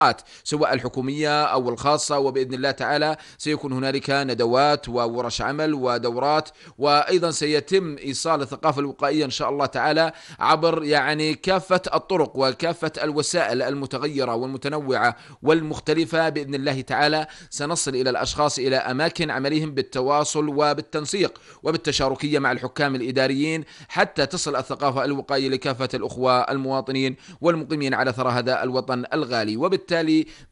سواء الحكومية أو الخاصة، وبإذن الله تعالى سيكون هنالك ندوات وورش عمل ودورات، وأيضا سيتم إيصال الثقافة الوقائية إن شاء الله تعالى عبر كافة الطرق وكافة الوسائل المتغيرة والمتنوعة والمختلفة. بإذن الله تعالى سنصل إلى الأشخاص إلى أماكن عملهم بالتواصل وبالتنسيق وبالتشاركية مع الحكام الإداريين، حتى تصل الثقافة الوقائية لكافة الأخوة المواطنين والمقيمين على ثرى هذا الوطن الغالي. وبالتالي